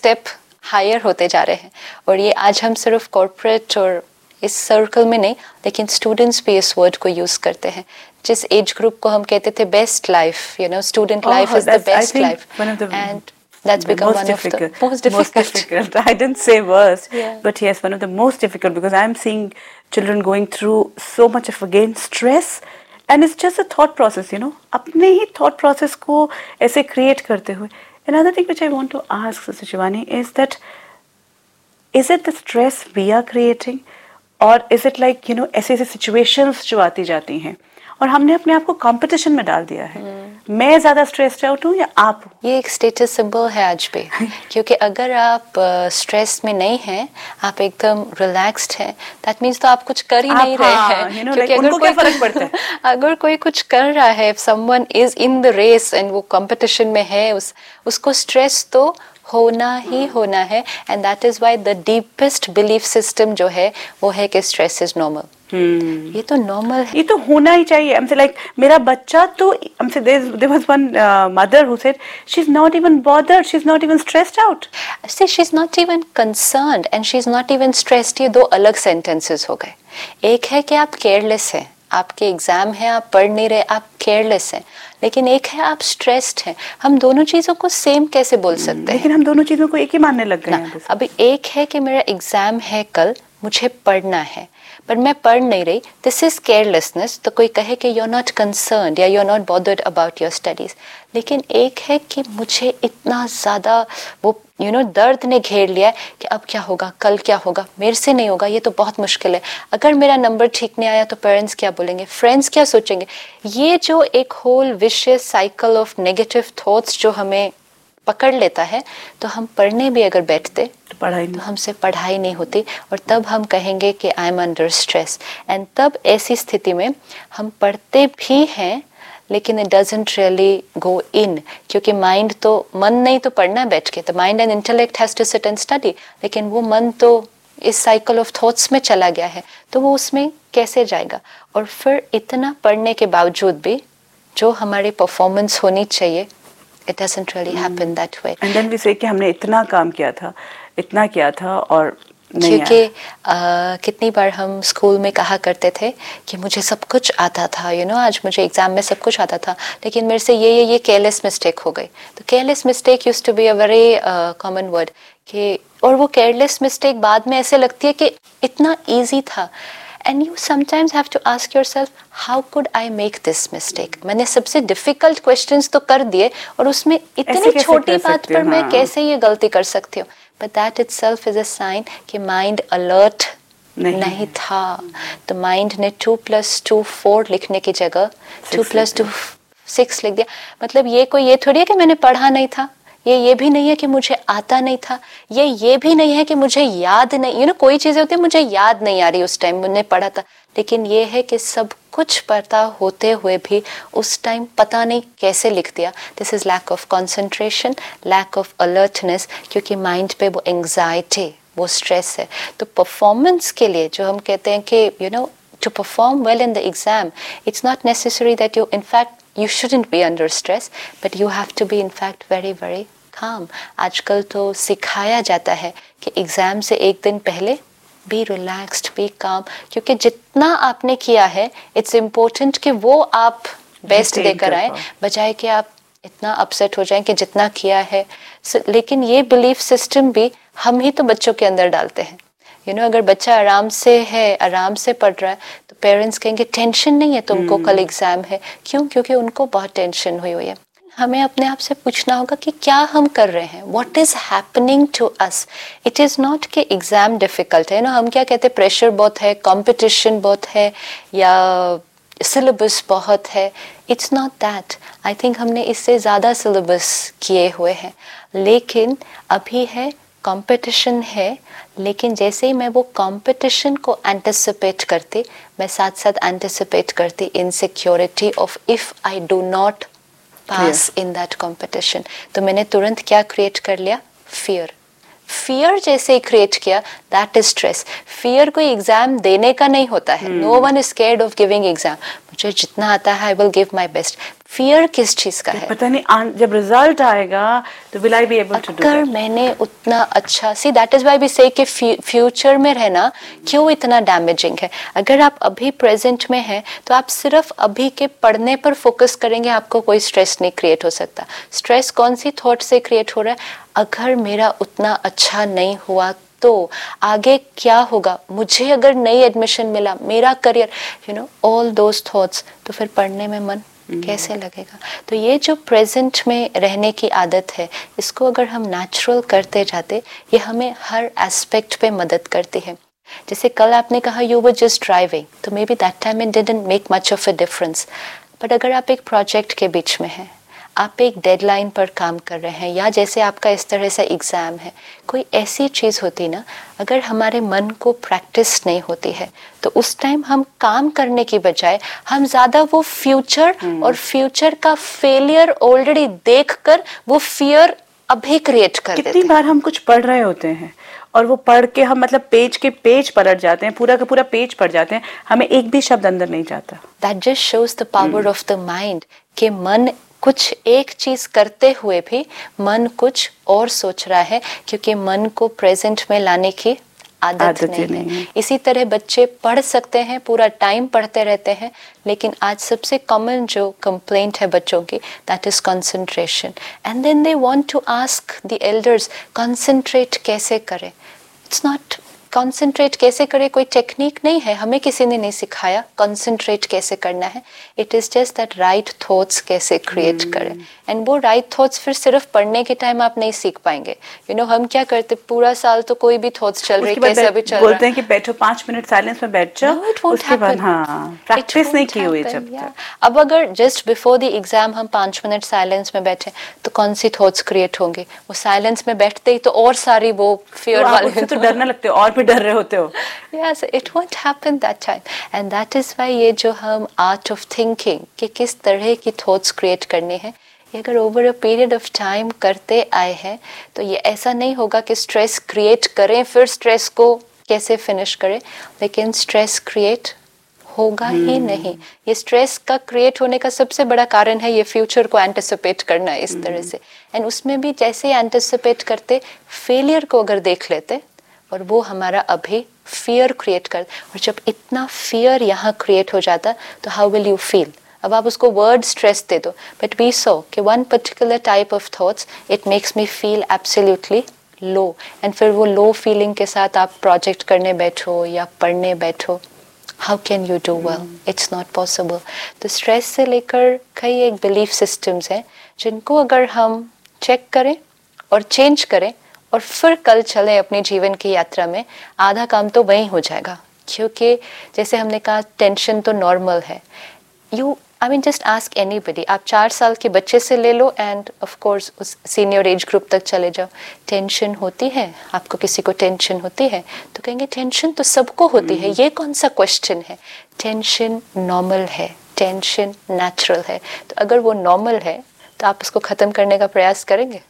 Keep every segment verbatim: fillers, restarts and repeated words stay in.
Step higher होते जा रहे हैं। और ये आज हम सिर्फ कॉर्पोरेट और इस सर्कल में नहीं, लेकिन स्टूडेंट्स भी इस वर्ड को यूज करते हैं। जिस एज ग्रुप को हम कहते थे best life, you know, student life is the best life, and that's become most one difficult. of the most difficult. Most difficult. I didn't say worst, Yeah. but yes, one of the most difficult, because I'm seeing children going through so much of, again, stress, and it's just a thought process, you know. अपने ही thought process को ऐसे create करते हुए. Another thing which I want to ask Sister Shivani is that, is it the stress we are creating, or is it like, you know, ऐसे ऐसे situations जो आती जाती हैं और हमने अपने आप को कंपटीशन में डाल दिया है। hmm. मैं ज्यादा स्ट्रेस्ड आउट हूँ या आप? ये एक स्टेटस सिंबल है आज भी क्योंकि अगर आप स्ट्रेस uh, में नहीं हैं, आप एकदम रिलैक्स्ड हैं, दैट मीन्स तो आप कुछ कर ही नहीं रहे हैं। you know, क्योंकि like, अगर कोई फर्क पड़ता है अगर कोई कुछ कर रहा है, if someone is in the race and वो कंपटीशन में है, उस उसको स्ट्रेस तो होना ही होना है। And that is why the deepest belief system जो है वो है कि स्ट्रेस इज नॉर्मल। Hmm. ये तो नॉर्मल है, ये तो होना ही चाहिए। हमसे लाइक मेरा बच्चा तो हमसे there was one mother who said she is not even bothered, she is not even stressed out. से she is not even concerned and she is not even stressed. ये दो अलग सेंटेंसेस हो गए। एक है कि आप केयरलेस हैं, आपके एग्जाम है, आप पढ़ नहीं रहे, आप केयरलेस हैं, लेकिन एक है आप स्ट्रेस्ड हैं। हम दोनों चीजों को सेम कैसे बोल सकते हैं? लेकिन हम दोनों चीजों को एक ही मानने लग गए हैं। अभी एक है कि मेरा एग्जाम है कल, मुझे पढ़ना है, पर मैं पढ़ नहीं रही, दिस इज केयरलेसनेस। तो कोई कहे कि यू आर नॉट कंसर्न्ड या you are not bothered about your studies. लेकिन एक है कि मुझे इतना ज़्यादा वो यू you नो know, दर्द ने घेर लिया है कि अब क्या होगा, कल क्या होगा, मेरे से नहीं होगा, ये तो बहुत मुश्किल है, अगर मेरा नंबर ठीक नहीं आया तो पेरेंट्स क्या बोलेंगे, फ्रेंड्स क्या सोचेंगे। ये जो एक whole vicious cycle of negative thoughts जो हमें पकड़ लेता है, तो हम पढ़ने भी अगर बैठते तो पढ़ाई तो हमसे पढ़ाई नहीं होती, और तब हम कहेंगे कि I am under stress. And तब ऐसी स्थिति में हम पढ़ते भी हैं लेकिन इट डजंट रियली गो इन, क्योंकि माइंड तो, मन नहीं तो पढ़ना बैठ के, तो mind and intellect has to sit and study, लेकिन वो मन तो इस साइकिल ऑफ थॉट्स में चला गया है, तो वो उसमें कैसे जाएगा। और फिर इतना पढ़ने के बावजूद भी जो हमारी परफॉर्मेंस होनी चाहिए, it doesn't really happen that way. And then we say कि हमने इतना काम किया था, इतना किया था और नहीं आया। क्योंकि कितनी बार हम स्कूल में कहा करते थे कि मुझे सब कुछ आता था, यू नो, आज मुझे एग्जाम में सब कुछ आता था, लेकिन मेरे से ये ये ये केयरलेस मिस्टेक हो गई। तो careless mistake used to be a very common word कि, और वो केयरलेस मिस्टेक बाद में ऐसे लगती है कि इतना ईजी था। And you sometimes have to ask yourself, how could I make this mistake? मैंने सबसे difficult questions तो कर दिए और उसमें इतनी छोटी बात पर मैं कैसे ये गलती कर सकती हूँ। But that itself is a sign कि mind alert नहीं, नहीं था। तो mind ने two plus two four लिखने की जगह two plus two six लिख दिया। मतलब ये कोई ये थोड़ी है कि मैंने पढ़ा नहीं था, ये ये भी नहीं है कि मुझे आता नहीं था, ये ये भी नहीं है कि मुझे याद नहीं, यू नो, कोई चीजें होती है मुझे याद नहीं आ रही उस टाइम मैंने पढ़ा था, लेकिन ये है कि सब कुछ पता होते हुए भी उस टाइम पता नहीं कैसे लिख दिया। This is lack of concentration, lack of alertness, क्योंकि माइंड पे वो एंग्जाइटी, वो स्ट्रेस है। तो परफॉर्मेंस के लिए जो हम कहते हैं कि you know to perform well in the exam, it's not necessary that you in fact you shouldn't be under stress, but you have to be in fact very very calm. आजकल तो सिखाया जाता है कि एग्जाम से एक दिन पहले be relaxed, be calm, क्योंकि जितना आपने किया है it's important कि वो आप बेस्ट देकर आए, बजाय कि आप इतना अपसेट हो जाएं कि जितना किया है। so, लेकिन ये बिलीफ सिस्टम भी हम ही तो बच्चों के अंदर डालते हैं। यू you नो know, अगर बच्चा आराम से है, आराम से पढ़ रहा है, तो पेरेंट्स कहेंगे टेंशन नहीं है तुमको, hmm. कल एग्जाम है। क्यों? क्योंकि उनको बहुत टेंशन हुई हुई है। हमें अपने आप से पूछना होगा कि क्या हम कर रहे हैं, what is happening to us. It is not कि एग्जाम डिफिकल्ट है ना, हम क्या कहते हैं प्रेशर बहुत है, कंपटीशन बहुत है, या सिलेबस बहुत है। It's not that. I think हमने इससे ज़्यादा सिलेबस किए हुए हैं, लेकिन अभी है कंपटीशन है, लेकिन जैसे ही मैं वो कंपटीशन को एंटिसिपेट करती, मैं साथ साथ एंटिसिपेट करती insecurity of if I do not pass in that competition. तो मैंने तुरंत क्या क्रिएट कर लिया? फियर। फियर जैसे ही क्रिएट किया, दैट इज स्ट्रेस। फियर कोई एग्जाम देने का नहीं होता है। No one is scared of giving exam. मुझे जितना आता है I will give my best. Fear किस चीज का है? पता नहीं जब रिजल्ट आएगा तो will I be able to do अगर मैंने उतना अच्छा, see that is why we से कि फ्यूचर में रहना क्यों इतना डैमेजिंग है। अगर आप अभी प्रेजेंट में हैं तो आप सिर्फ अभी के पढ़ने पर फोकस करेंगे, आपको कोई स्ट्रेस नहीं क्रिएट हो सकता। स्ट्रेस कौन सी थॉट से क्रिएट हो रहा है? अगर मेरा उतना अच्छा नहीं हुआ तो आगे क्या होगा, मुझे अगर नई एडमिशन मिला, मेरा career, you know all those thoughts, तो फिर पढ़ने में मन कैसे लगेगा? तो ये जो प्रेजेंट में रहने की आदत है, इसको अगर हम नेचुरल करते जाते, ये हमें हर एस्पेक्ट पे मदद करती है। जैसे कल आपने कहा यू वर जस्ट ड्राइविंग, तो may be that time it didn't make much of a difference, but अगर आप एक प्रोजेक्ट के बीच में हैं, आप एक डेडलाइन पर काम कर रहे हैं, या जैसे आपका इस तरह से एग्ज़ाम है, कोई ऐसी चीज़ होती ना, अगर हमारे मन को प्रैक्टिस नहीं होती है तो उस टाइम हम काम करने की बजाय हम ज़्यादा वो फ्यूचर hmm. और फ्यूचर का फेलियर ऑलरेडी देखकर वो फियर अभी क्रिएट कर देते हैं। कितनी बार हम कुछ पढ़ रहे होते हैं और वो पढ़ के हम मतलब पेज के पेज पलट जाते हैं, पूरा का पूरा पेज पढ़ जाते हैं, हमें एक भी शब्द अंदर नहीं जाता। That just shows the power of the mind कि मन कुछ एक चीज करते हुए भी मन कुछ और सोच रहा है, क्योंकि मन को प्रेजेंट में लाने की आदत, आदत नहीं, नहीं है। इसी तरह बच्चे पढ़ सकते हैं, पूरा टाइम पढ़ते रहते हैं, लेकिन आज सबसे कॉमन जो कंप्लेंट है बच्चों की, that is concentration. And then they want to ask the elders, concentrate कैसे करें? इट्स नॉट कंसंट्रेट कैसे करें, कोई टेक्निक नहीं है, हमें किसी ने नहीं सिखाया कंसंट्रेट कैसे करना है। It is just that right thoughts कैसे क्रिएट hmm. करें। एंड वो राइट थॉट्स फिर सिर्फ पढ़ने के टाइम आप नहीं सीख पाएंगे। यू you नो know, हम क्या करते, पूरा साल तो कोई भी थॉट्स चल रहे, कैसे अभी चल रहा है, बोलते हैं कि बैठो पाँच मिनट साइलेंस में बैठ जाओ, no, उसके बाद हाँ प्रैक्टिस नहीं की हुई जब तक। अब अगर जस्ट बिफोर द एग्जाम हम पाँच मिनट साइलेंस में बैठे तो कौन सी थॉट्स क्रिएट होंगे? वो साइलेंस में बैठते ही तो और सारी वो फियर वाले, तो डरने लगते हो और डर रहे होते हो। Yes, it won't happen that time, and that is why ये जो हम art of thinking कि किस तरह की thoughts create करनी है, ये अगर over a period of time करते आए हैं तो ये ऐसा नहीं होगा कि stress create करें फिर stress को कैसे finish करें, लेकिन stress create होगा hmm. ही नहीं। ये स्ट्रेस का क्रिएट होने का सबसे बड़ा कारण है ये फ्यूचर को एंटिसिपेट करना इस hmm. तरह से। एंड उसमें भी जैसे एंटिसिपेट करते, फेलियर को अगर देख लेते और वो हमारा अभी फियर क्रिएट कर, और जब इतना फियर यहाँ क्रिएट हो जाता तो हाउ विल यू फील? अब आप उसको वर्ड स्ट्रेस दे दो, बट वी सो कि one particular type of thoughts it makes me feel absolutely low, and फिर वो लो फीलिंग के साथ आप प्रोजेक्ट करने बैठो या पढ़ने बैठो, how can you do well? It's not possible. तो स्ट्रेस से लेकर कई एक बिलीफ सिस्टम्स हैं जिनको अगर हम चेक करें और चेंज करें और फिर कल चले अपने जीवन की यात्रा में, आधा काम तो वहीं हो जाएगा। क्योंकि जैसे हमने कहा टेंशन तो नॉर्मल है। You I mean just ask anybody, आप चार साल के बच्चे से ले लो एंड ऑफ कोर्स उस सीनियर एज ग्रुप तक चले जाओ, टेंशन होती है? आपको किसी को टेंशन होती है तो कहेंगे टेंशन तो सबको होती है, ये कौन सा क्वेश्चन है? टेंशन नॉर्मल है, टेंशन नेचुरल है। तो अगर वो नॉर्मल है तो आप उसको खत्म करने का प्रयास करेंगे?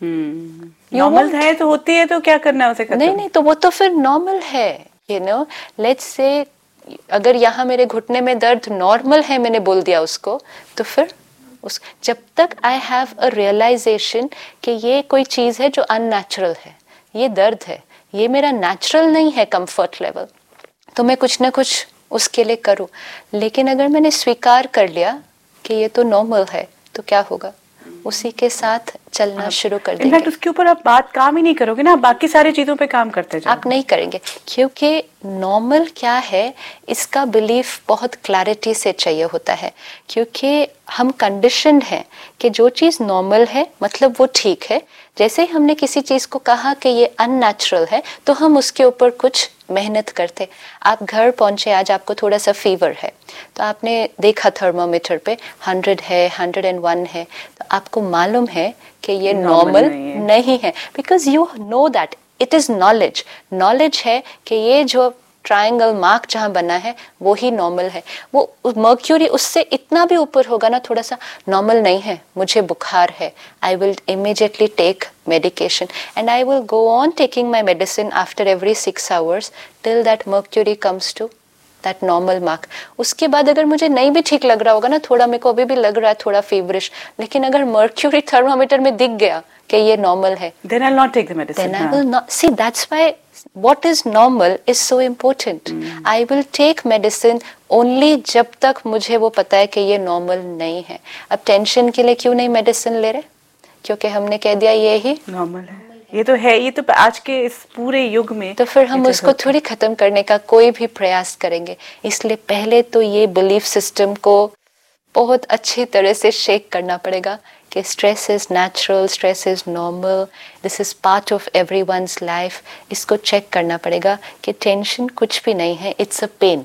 Normal hmm. है तो होती है, तो क्या करना है उसे खत्म? नहीं नहीं, तो वो तो फिर नॉर्मल है। यू नो लेट्स से अगर यहाँ मेरे घुटने में दर्द नॉर्मल है, मैंने बोल दिया उसको, तो फिर उस जब तक आई हैव अ रियलाइजेशन कि ये कोई चीज़ है जो अननेचुरल है, ये दर्द है, ये मेरा नेचुरल नहीं है कंफर्ट लेवल, तो मैं कुछ ना कुछ उसके लिए करूँ। लेकिन अगर मैंने स्वीकार कर लिया कि ये तो नॉर्मल है, तो क्या होगा? उसी के साथ चलना शुरू कर देंगे। इनफैक्ट उसके ऊपर आप बात काम ही नहीं करोगे ना, बाकी सारी चीजों पे काम करते जाओ। आप नहीं करेंगे, क्योंकि नॉर्मल क्या है इसका बिलीफ बहुत क्लैरिटी से चाहिए होता है। क्योंकि हम कंडीशनड हैं कि जो चीज़ नॉर्मल है मतलब वो ठीक है। जैसे ही हमने किसी चीज़ को कहा कि ये अननेचुरल है तो हम उसके ऊपर कुछ मेहनत करते। आप घर पहुंचे, आज आपको थोड़ा सा फीवर है, तो आपने देखा थर्मोमीटर पे हंड्रेड है, हंड्रेड एंड वन है, तो आपको मालूम है कि ये नॉर्मल नहीं, नहीं है, because you know that it is knowledge. Knowledge है कि ये जो ट्रायंगल मार्क जहाँ बना है वो ही नॉर्मल है। वो मर्क्यूरी उससे इतना भी ऊपर होगा ना, थोड़ा सा नॉर्मल नहीं है, मुझे बुखार है, I will immediately take medication and I will go on taking my medicine after every six hours till that mercury comes to that normal mark. उसके बाद अगर मुझे नहीं भी ठीक लग रहा होगा ना, थोड़ा मेरे को अभी भी लग रहा है थोड़ा फीवरिश, लेकिन अगर मर्क्यूरी थर्मामीटर में दिख गया कि ये नॉर्मल है, then I'll not take the medicine. then I will not see. That's why what is normal is so important. mm. I will take medicine only जब तक मुझे वो पता है कि ये नॉर्मल नहीं है। अब टेंशन के लिए क्यों नहीं मेडिसिन ले रहे? क्योंकि हमने कह दिया ये ही नॉर्मल है, ये तो है, ये तो आज के इस पूरे युग में, तो फिर हम उसको थोड़ी खत्म करने का कोई भी प्रयास करेंगे। इसलिए पहले तो ये बिलीफ सिस्टम को बहुत अच्छी तरह से शेक करना पड़ेगा कि stress is natural, stress is normal, this is part of everyone's life. इसको चेक करना पड़ेगा कि टेंशन कुछ भी नहीं है, इट्स अ पेन।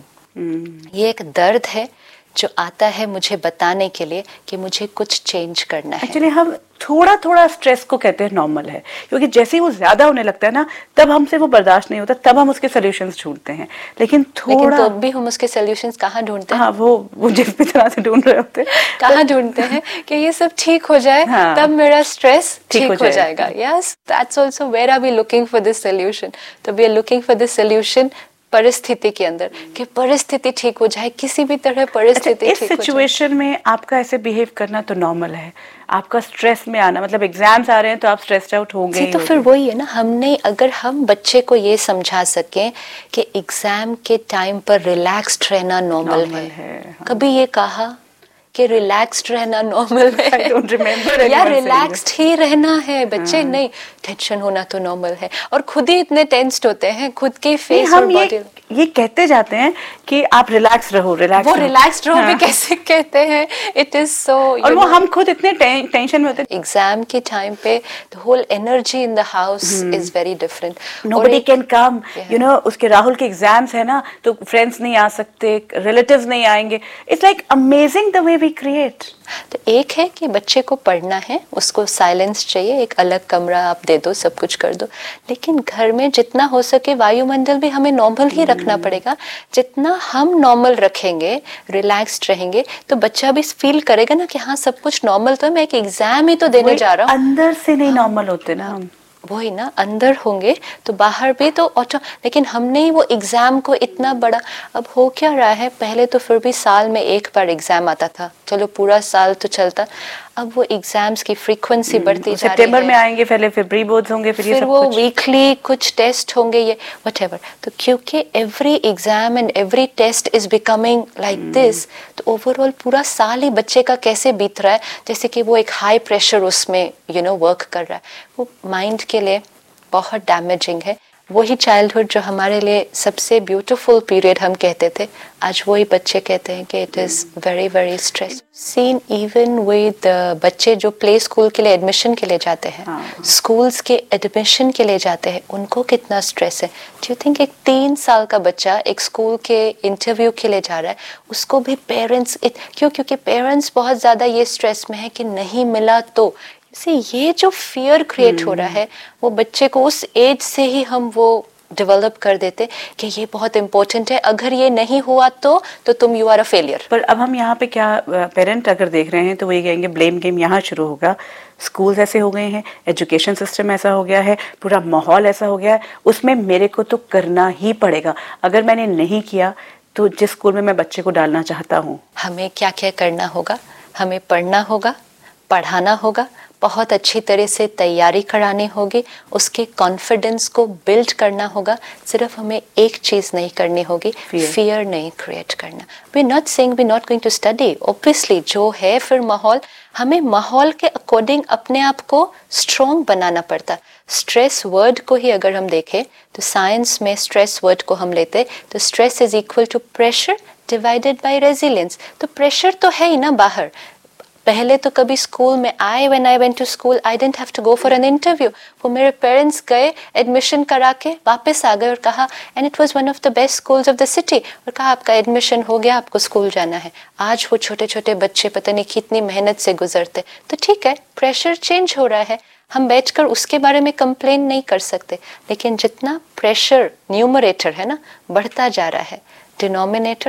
ये एक दर्द है जो आता है मुझे बताने के लिए कि मुझे कुछ चेंज करना है। एक्चुअली हम थोड़ा थोड़ा स्ट्रेस को कहते हैं नॉर्मल है, क्योंकि जैसे ही वो ज्यादा होने लगता है ना, तब हमसे वो बर्दाश्त नहीं होता, तब हम उसके सॉल्यूशंस ढूंढते हैं। लेकिन थोड़ा लेकिन तो भी हम उसके सॉल्यूशंस कहाँ ढूंढते हैं? हाँ, वो वो जिस भी तरह से ढूंढ रहे होते हैं कहाँ ढूंढते हैं कि ये सब ठीक हो जाए, हाँ, तब मेरा स्ट्रेस ठीक, ठीक हो, हो जाएगा। Yes, that's also where are we looking for this solution. तो we are looking for this solution परिस्थिति के अंदर, कि परिस्थिति ठीक हो जाए, किसी भी तरह परिस्थिति अच्छा, इस सिचुएशन में आपका ऐसे बिहेव करना तो नॉर्मल है, आपका स्ट्रेस में आना, मतलब एग्जाम्स आ रहे हैं तो आप स्ट्रेस्ड आउट होंगे ही तो फिर वही है ना, हमने अगर हम बच्चे को ये समझा सकें कि एग्जाम के टाइम पर रिलैक्स्ड रहना नॉर्मल है, है हाँ। कभी ये कहा कि रिलैक्स्ड रहना नॉर्मल है? I don't remember या रिलैक्स्ड ही रहना है बच्चे, हाँ। नहीं, टेंशन होना तो नॉर्मल है। और खुद ही इतने टेंस्ड होते हैं, खुद की फेस और बॉडी। ये कहते जाते हैं कि आप रिलैक्स रहो, रिलैक्स वो रिलैक्स्ड रहो भी कैसे कहते हैं? इट इज सो, और वो हम खुद इतने टेंशन में होते हैं। एग्जाम के टाइम पे the whole energy in the house is very different, nobody can come, you know. उसके राहुल के एग्जाम्स है ना, तो फ्रेंड्स नहीं आ सकते, रिलेटिव्स नहीं आएंगे। It's like amazing the way we create. तो एक है कि बच्चे को पढ़ना है, उसको साइलेंस चाहिए, एक अलग कमरा आप दे दो, सब कुछ कर दो, लेकिन घर में जितना हो सके वायुमंडल भी हमें नॉर्मल ही रखना पड़ेगा। जितना हम नॉर्मल रखेंगे, रिलैक्स्ड रहेंगे, तो बच्चा भी फील करेगा ना कि हाँ सब कुछ नॉर्मल तो है, मैं एक एग्जाम ही तो देने जा रहा हूँ। अंदर से नहीं नॉर्मल होते ना हम, वही ना, अंदर होंगे तो बाहर भी तो ऑटो, लेकिन हमने ही वो एग्जाम को इतना बड़ा, अब हो क्या रहा है, पहले तो फिर भी साल में एक बार एग्जाम आता था, चलो पूरा साल तो चलता, अब वो एग्जाम्स की फ्रीक्वेंसी बढ़ती जा रही है। सितंबर में आएंगे, पहले फिर प्री बोर्ड्स होंगे, फिर, फिर ये सब वो कुछ वीकली कुछ टेस्ट होंगे, ये व्हाटएवर। तो क्योंकि every exam and every test is becoming like this, तो ओवरऑल पूरा साल ही बच्चे का कैसे बीत रहा है, जैसे कि वो एक हाई प्रेशर उसमें यू नो वर्क कर रहा है, वो माइंड के लिए बहुत डैमेजिंग है। वही चाइल्डहुड जो हमारे लिए सबसे ब्यूटीफुल पीरियड हम कहते थे, आज वही बच्चे कहते हैं कि it is very very stress. Scene even with बच्चे जो प्ले स्कूल के लिए एडमिशन के लिए जाते हैं, हाँ। स्कूल्स के एडमिशन के लिए जाते हैं, उनको कितना स्ट्रेस है। डू यू थिंक एक तीन साल का बच्चा एक स्कूल के इंटरव्यू के लिए जा रहा है, उसको भी पेरेंट्स क्यों, क्योंकि पेरेंट्स बहुत ज़्यादा ये स्ट्रेस में है कि नहीं मिला तो। से ये जो फियर क्रिएट हो रहा है, वो बच्चे को उस एज से ही हम वो डेवलप कर देते कि ये बहुत इंपॉर्टेंट है, अगर ये नहीं हुआ तो तो तुम यू आर अ फेलियर। पर अब हम यहाँ पे क्या, पेरेंट अगर देख रहे हैं तो वो ये कहेंगे ब्लेम गेम यहाँ शुरू होगा, स्कूल्स ऐसे हो गए हैं, एजुकेशन सिस्टम ऐसा हो गया है, पूरा माहौल ऐसा हो गया है, उसमें मेरे को तो करना ही पड़ेगा, अगर मैंने नहीं किया तो जिस स्कूल में मैं बच्चे को डालना चाहता हूँ। हमें क्या क्या करना होगा, हमें पढ़ना होगा, पढ़ाना होगा, बहुत अच्छी तरह से तैयारी करानी होगी, उसके कॉन्फिडेंस को बिल्ड करना होगा। सिर्फ हमें एक चीज़ नहीं करनी होगी, फियर नहीं क्रिएट करना। We not saying we not going to study, obviously जो है फिर माहौल, हमें माहौल के अकॉर्डिंग अपने आप को स्ट्रॉन्ग बनाना पड़ता। स्ट्रेस वर्ड को ही अगर हम देखें तो साइंस में स्ट्रेस वर्ड को हम लेते तो stress is equal to pressure divided by resilience. तो प्रेशर तो है ही ना बाहर। पहले तो कभी स्कूल में आए, when I went to school I didn't have to go for an interview, वो मेरे पेरेंट्स गए, एडमिशन करा के वापस आ गए और कहा, and it was one of the best schools of the city, और कहा आपका एडमिशन हो गया, आपको स्कूल जाना है। आज वो छोटे छोटे बच्चे पता नहीं कितनी मेहनत से गुजरते। तो ठीक है, प्रेशर चेंज हो रहा है, हम बैठकर उसके बारे में कंप्लेन नहीं कर सकते, लेकिन जितना प्रेशर न्यूमरेटर है ना बढ़ता जा रहा है, डिनोमिनेटर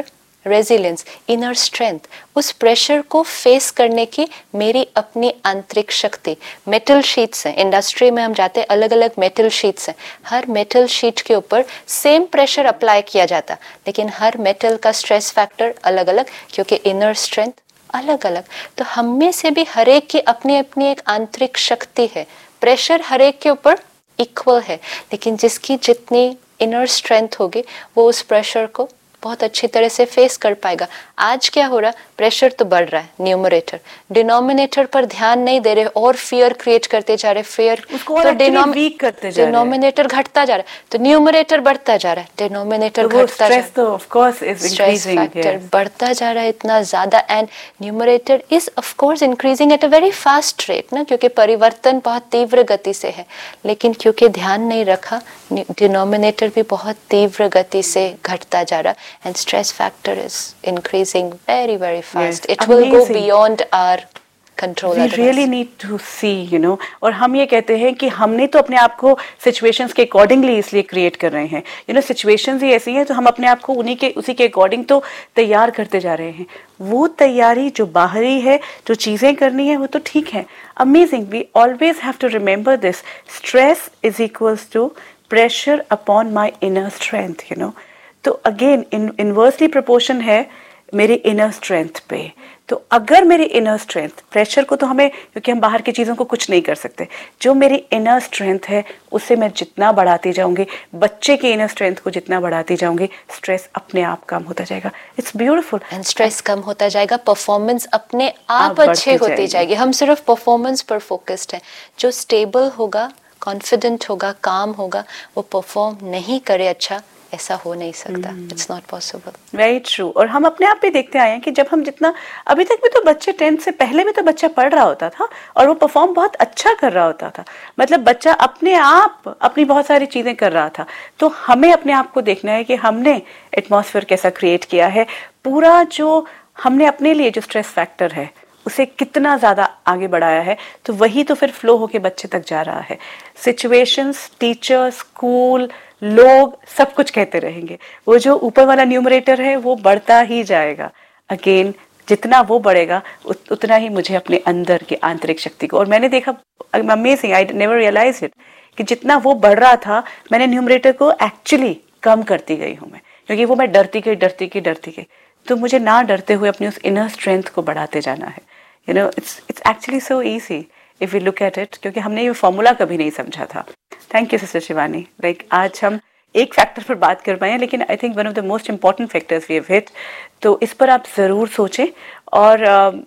रेजिलियंस, इनर स्ट्रेंथ, उस प्रेशर को फेस करने की मेरी अपनी आंतरिक शक्ति। मेटल शीट्स हैं, इंडस्ट्री में हम जाते हैं, अलग अलग मेटल शीट्स हैं, हर मेटल शीट के ऊपर सेम प्रेशर अप्लाई किया जाता, लेकिन हर मेटल का स्ट्रेस फैक्टर अलग अलग, क्योंकि इनर स्ट्रेंथ अलग अलग। तो हम में से भी हर एक की अपनी अपनी एक आंतरिक शक्ति है। प्रेशर हर एक के ऊपर इक्वल है, लेकिन जिसकी जितनी इनर स्ट्रेंथ होगी वो उस प्रेशर को बहुत अच्छी तरह से फेस कर पाएगा। आज क्या हो रहा, प्रेशर तो बढ़ रहा है, न्यूमरेटर, डिनोमिनेटर पर ध्यान नहीं दे रहे और फियर क्रिएट करते जा रहे, फियर तो वीक करते जा रहे, डिनोमिनेटर घटता जा रहा है, तो न्यूमरेटर बढ़ता जा रहा है, डिनोमिनेटर तो घटता जा रहा है, तो of course is increasing, factor बढ़ता जा रहा है इतना ज्यादा, and numerator is of course increasing at a very fast rate ना, क्योंकि परिवर्तन बहुत तीव्र गति से है, लेकिन क्योंकि ध्यान नहीं रखा डिनोमिनेटर भी बहुत तीव्र गति से घटता जा रहा है, and stress factor is increasing very very fast. Yes, it will amazing. go beyond our control. We otherwise. really need to see, you know, और हम ये कहते हैं कि हमने तो अपने आप को situations के accordingly इसलिए create कर रहे हैं, you know, situations ही ऐसी हैं तो हम अपने आप को उन्हीं के उसी के according तो तैयार करते जा रहे हैं। वो तैयारी जो बाहरी है, जो चीज़ें करनी है, वो तो ठीक है, amazing. We always have to remember this. Stress is equals to pressure upon my inner strength, you know. तो अगेन इन इनवर्सली प्रोपोर्शन है मेरी इनर स्ट्रेंथ पे। तो अगर मेरी इनर स्ट्रेंथ, प्रेशर को तो हमें, क्योंकि हम बाहर की चीज़ों को कुछ नहीं कर सकते, जो मेरी इनर स्ट्रेंथ है उसे मैं जितना बढ़ाती जाऊंगी, बच्चे की इनर स्ट्रेंथ को जितना बढ़ाती जाऊंगी, स्ट्रेस अपने आप कम होता जाएगा। इट्स ब्यूटीफुल, एंड स्ट्रेस कम होता जाएगा, परफॉर्मेंस अपने आप अच्छे होती जाएगी। हम सिर्फ परफॉर्मेंस पर फोकस्ड हैं। जो स्टेबल होगा, कॉन्फिडेंट होगा, काम होगा, वो परफॉर्म नहीं करे अच्छा, ऐसा हो नहीं सकता। It's not possible. Very true. और हम अपने आप भी देखते आए हैं कि जब हम जितना, अभी तक भी तो बच्चे टेंथ से पहले भी तो बच्चा पढ़ रहा होता था और वो परफॉर्म बहुत अच्छा कर रहा होता था, मतलब बच्चा अपने आप अपनी बहुत सारी चीज़ें कर रहा था। तो हमें अपने आप को देखना है कि हमने एटमॉस्फेयर कैसा क्रिएट किया है, पूरा जो हमने अपने लिए जो स्ट्रेस फैक्टर है उसे कितना ज़्यादा आगे बढ़ाया है, तो वही तो फिर फ्लो होके बच्चे तक जा रहा है। सिचुएशंस, टीचर, स्कूल, लोग सब कुछ कहते रहेंगे, वो जो ऊपर वाला न्यूमरेटर है वो बढ़ता ही जाएगा। अगेन जितना वो बढ़ेगा उत, उतना ही मुझे अपने अंदर की आंतरिक शक्ति को, और मैंने देखा, amazing, I never realise it, कि जितना वो बढ़ रहा था मैंने न्यूमरेटर को एक्चुअली कम करती गई हूँ मैं, क्योंकि वो मैं डरती गई डरती गई डरती गई तो मुझे ना डरते हुए अपनी उस इनर स्ट्रेंथ को बढ़ाते जाना है। You know, it's it's actually so easy if you look at it, क्योंकि हमने ये फॉर्मूला कभी नहीं समझा था। Thank you sister Shivani. Like आज हम एक फैक्टर पर बात कर पाए हैं, लेकिन I think one of the most important factors we have hit, तो इस पर आप ज़रूर सोचें। और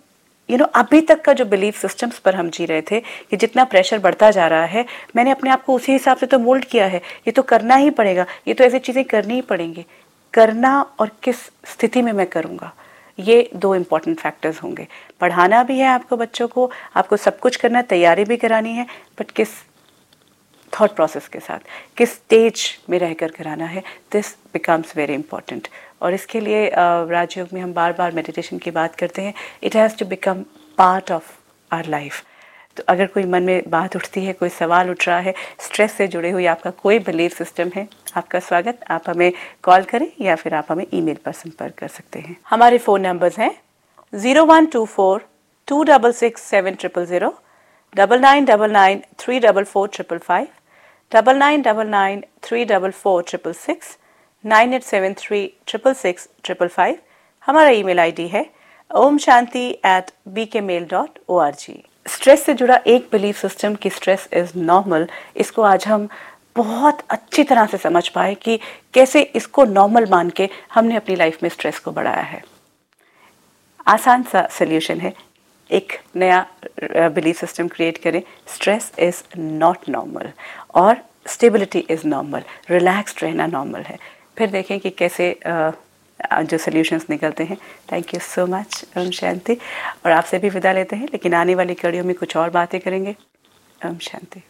यू नो अभी तक का जो बिलीफ सिस्टम्स पर हम जी रहे थे कि जितना प्रेशर बढ़ता जा रहा है, मैंने अपने आप को उसी हिसाब से तो मोल्ड किया है, ये तो करना ही पड़ेगा, ये तो ऐसी चीज़ें करनी ही पड़ेंगी। करना और किस स्थिति में मैं करूँगा, ये दो इम्पॉर्टेंट फैक्टर्स होंगे। पढ़ाना भी है आपको, बच्चों को आपको सब कुछ करना, तैयारी भी करानी है, बट किस थॉट प्रोसेस के साथ, किस स्टेज में रहकर कराना है, दिस बिकम्स वेरी इंपॉर्टेंट। और इसके लिए राजयोग में हम बार बार मेडिटेशन की बात करते हैं, it has to become part of our life. तो अगर कोई मन में बात उठती है, कोई सवाल उठ रहा है, स्ट्रेस से जुड़े हुए आपका कोई बिलीफ सिस्टम है, आपका स्वागत, आप हमें कॉल करें या फिर आप हमें ईमेल पर संपर्क कर सकते हैं। हमारे फ़ोन नंबर्स हैं zero one two four to double six seven triple zero, double nine double nine three double four triple five, double nine double nine three double four triple six, nine eight seven three triple six triple five. हमारा email ID है Om Shanti eight B के mail dot O R G. Stress से जुड़ा एक belief system कि stress is normal, इसको आज हम बहुत अच्छी तरह से समझ पाए कि कैसे इसको नॉर्मल मान के हमने अपनी लाइफ में स्ट्रेस को बढ़ाया है। आसान सा सोल्यूशन है, एक नया बिलीफ सिस्टम क्रिएट करें, स्ट्रेस इज़ नॉट नॉर्मल और स्टेबिलिटी इज़ नॉर्मल, रिलैक्स्ड रहना नॉर्मल है। फिर देखें कि कैसे uh, जो सॉल्यूशंस निकलते हैं। Thank you so much Om Shanti. और आपसे भी विदा लेते हैं, लेकिन आने वाली कड़ियों में कुछ और बातें करेंगे। ओम शांति।